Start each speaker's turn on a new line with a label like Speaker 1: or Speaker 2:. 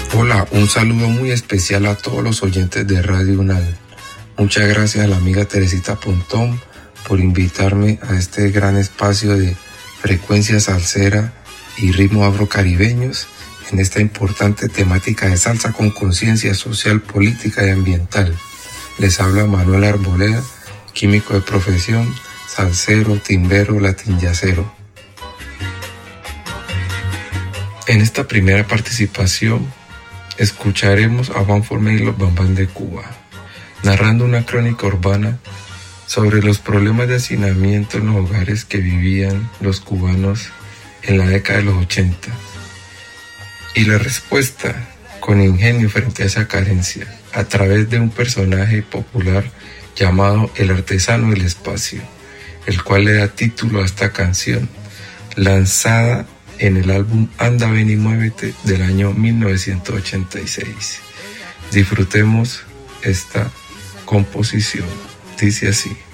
Speaker 1: Hola, un saludo muy especial a todos los oyentes de Radio UNAL. Muchas gracias a la amiga Teresita Pontón por invitarme a este gran espacio de frecuencia salsera y ritmo afrocaribeños en esta importante temática de salsa con conciencia social, política y ambiental. Les habla Manuel Arboleda, químico de profesión, salsero, timbero, latinyacero. En esta primera participación escucharemos a Juan Forme y los Bambán de Cuba, narrando una crónica urbana sobre los problemas de hacinamiento en los hogares que vivían los cubanos en la década de los 80 y la respuesta con ingenio frente a esa carencia a través de un personaje popular llamado el artesano del espacio, el cual le da título a esta canción, lanzada en el álbum Anda, Ven y Muévete del año 1986. Disfrutemos esta composición. Dice así.